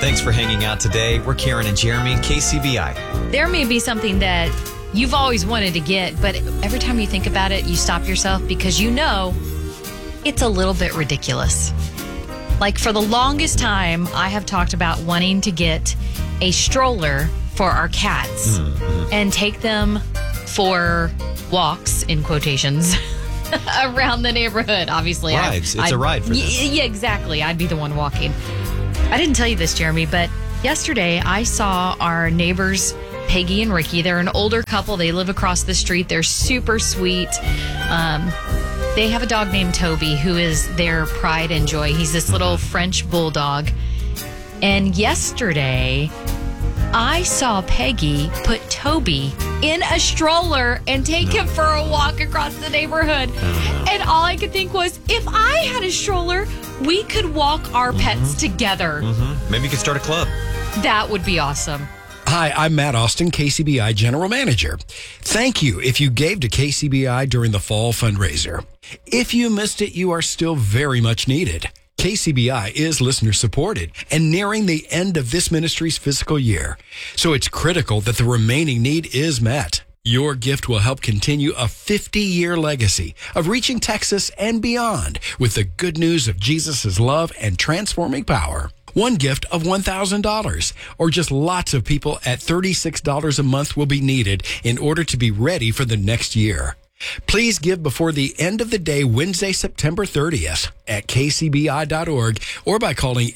Thanks for hanging out today. We're Karen and Jeremy, KCBI. There may be something that you've always wanted to get, but every time you think about it, you stop yourself because you know it's a little bit ridiculous. Like for the longest time, I have talked about wanting to get a stroller for our cats and take them for walks, in quotations, around the neighborhood. Obviously, Rides. It's a ride for them. Yeah, exactly. I'd be the one walking. I didn't tell you this, Jeremy, but yesterday I saw our neighbors, Peggy and Ricky. They're an older couple. They live across the street. They're super sweet. They have a dog named Toby, who is their pride and joy. He's this little French bulldog. And yesterday, I saw Peggy put Toby in a stroller and take him for a walk across the neighborhood. And all I could think was, if I had a stroller, we could walk our pets together. Maybe you could start a club. That would be awesome. Hi, I'm Matt Austin, KCBI General Manager. Thank you if you gave to KCBI during the fall fundraiser. If you missed it, you are still very much needed. KCBI is listener supported and nearing the end of this ministry's fiscal year. So it's critical that the remaining need is met. Your gift will help continue a 50-year legacy of reaching Texas and beyond with the good news of Jesus' love and transforming power. One gift of $1,000 or just lots of people at $36 a month will be needed in order to be ready for the next year. Please give before the end of the day, Wednesday, September 30th at kcbi.org or by calling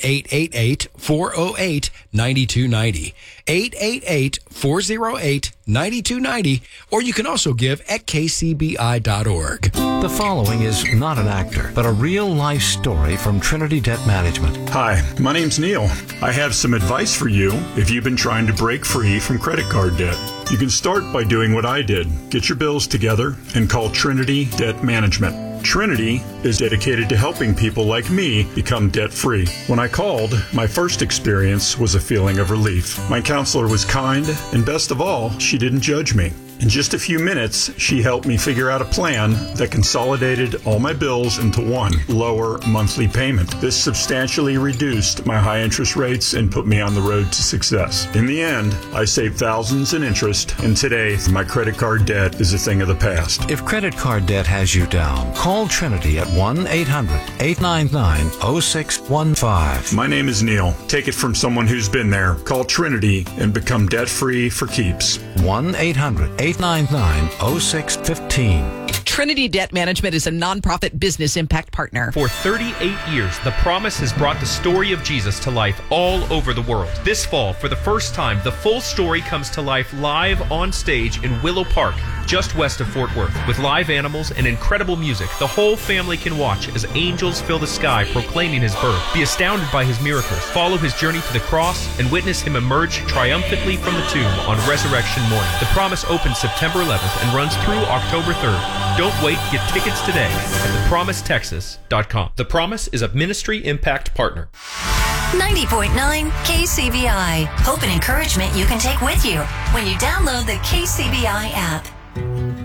888-408-9290. 888-408-9290, or you can also give at kcbi.org. The following is not an actor, but a real-life story from Trinity Debt Management. Hi, my name's Neil. I have some advice for you if you've been trying to break free from credit card debt. You can start by doing what I did. Get your bills together and call Trinity Debt Management. Trinity is dedicated to helping people like me become debt-free. When I called, my first experience was a feeling of relief. My counselor was kind, and best of all, she didn't judge me. In just a few minutes, she helped me figure out a plan that consolidated all my bills into one lower monthly payment. This substantially reduced my high interest rates and put me on the road to success. In the end, I saved thousands in interest, and today, my credit card debt is a thing of the past. If credit card debt has you down, call Trinity at 1-800-899-0615. My name is Neil. Take it from someone who's been there. Call Trinity and become debt-free for keeps. 1-800-899-0615. Trinity Debt Management is a nonprofit business impact partner. For 38 years, The Promise has brought the story of Jesus to life all over the world. This fall, for the first time, the full story comes to life live on stage in Willow Park, just west of Fort Worth. With live animals and incredible music, the whole family can watch as angels fill the sky proclaiming his birth. Be astounded by his miracles, follow his journey to the cross, and witness him emerge triumphantly from the tomb on Resurrection morning. The Promise opens September 11th and runs through October 3rd. Don't wait, get tickets today at thepromisetexas.com. The Promise is a ministry impact partner. 90.9 KCBI. Hope and encouragement you can take with you when you download the KCBI app.